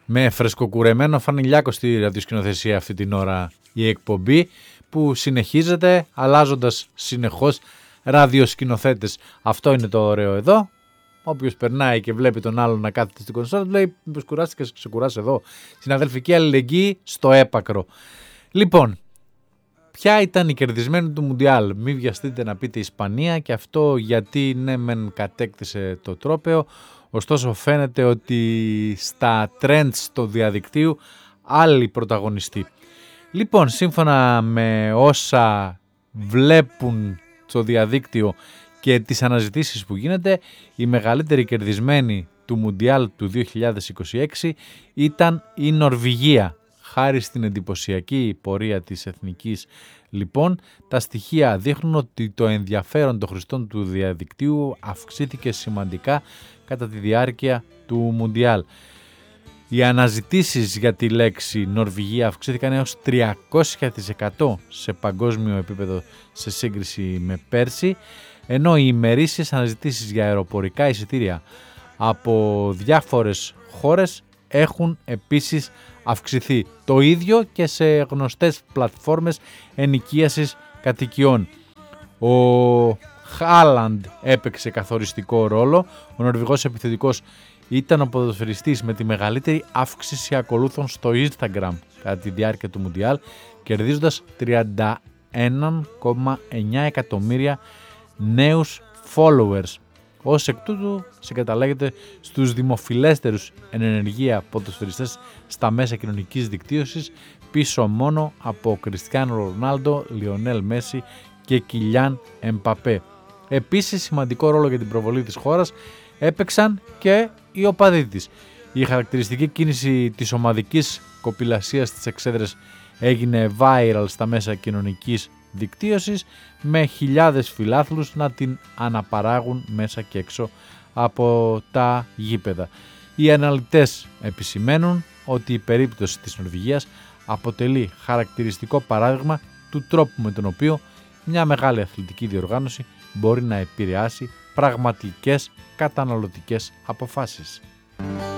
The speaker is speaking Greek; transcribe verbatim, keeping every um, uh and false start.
Με φρεσκοκουρεμένο φανιλιάκο στη ραδιοσκηνοθεσία αυτή την ώρα η εκπομπή που συνεχίζεται αλλάζοντας συνεχώς ραδιοσκηνοθέτες. Αυτό είναι το ωραίο εδώ. Όποιος περνάει και βλέπει τον άλλον να κάθεται στην κονσόλα του λέει μήπως κουράστηκες, ξεκουράσαι εδώ. Συναδελφική αλληλεγγύη στο έπακρο. Λοιπόν, ποια ήταν η κερδισμένη του Μουντιάλ? Μην βιαστείτε να πείτε Ισπανία, και αυτό γιατί ναι μεν κατέκτησε το τρόπαιο, ωστόσο φαίνεται ότι στα trends του διαδικτύου άλλοι πρωταγωνιστοί. Λοιπόν, σύμφωνα με όσα βλέπουν στο διαδίκτυο και τις αναζητήσεις που γίνεται, η μεγαλύτερη κερδισμένη του Μουντιάλ του δύο χιλιάδες είκοσι έξι ήταν η Νορβηγία. Χάρη στην εντυπωσιακή πορεία της εθνικής, λοιπόν, τα στοιχεία δείχνουν ότι το ενδιαφέρον των χρηστών του διαδικτύου αυξήθηκε σημαντικά κατά τη διάρκεια του Μουντιάλ. Οι αναζητήσεις για τη λέξη Νορβηγία αυξήθηκαν έως τριακόσια τοις εκατό σε παγκόσμιο επίπεδο σε σύγκριση με πέρσι, ενώ οι ημερήσιες αναζητήσεις για αεροπορικά εισιτήρια από διάφορες χώρες έχουν επίσης αυξηθεί. Το ίδιο και σε γνωστές πλατφόρμες ενοικίασης κατοικιών. Ο Χάλαντ έπαιξε καθοριστικό ρόλο. Ο Νορβηγός επιθετικός ήταν ο ποδοσφαιριστής με τη μεγαλύτερη αύξηση ακολούθων στο Instagram κατά τη διάρκεια του Μουντιάλ, κερδίζοντας τριάντα ένα κόμμα εννιά εκατομμύρια νέους followers. Ως εκ τούτου συγκαταλέγεται στους δημοφιλέστερους εν ενεργεία ποδοσφαιριστές στα μέσα κοινωνικής δικτύωσης, πίσω μόνο από Κριστιάνο Ρονάλντο, Λιονέλ Μέση και Κιλιάν Εμπαπέ. Επίσης σημαντικό ρόλο για την προβολή της χώρας έπαιξαν και οι οπαδοί της. Η χαρακτηριστική κίνηση της ομαδικής κοπηλασίας στις εξέδρες έγινε viral στα μέσα κοινωνικής δικτύωσης, με χιλιάδες φιλάθλους να την αναπαράγουν μέσα και έξω από τα γήπεδα. Οι αναλυτές επισημαίνουν ότι η περίπτωση της Νορβηγίας αποτελεί χαρακτηριστικό παράδειγμα του τρόπου με τον οποίο μια μεγάλη αθλητική διοργάνωση μπορεί να επηρεάσει πραγματικές καταναλωτικές αποφάσεις.